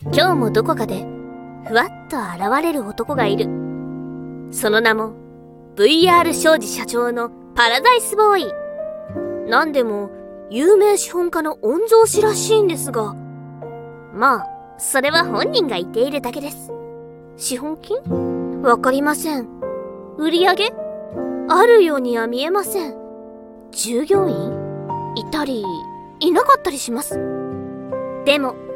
今日もどこかでふわっと現れる男がいる。その名も VR 商事社長のパラダイスボーイ。なんでも有名資本家の御曹司らしいんですが、まあそれは本人が言っているだけです。資本金？わかりません。売り上げ？あるようには見えません。従業員？いたりいなかったりします。でも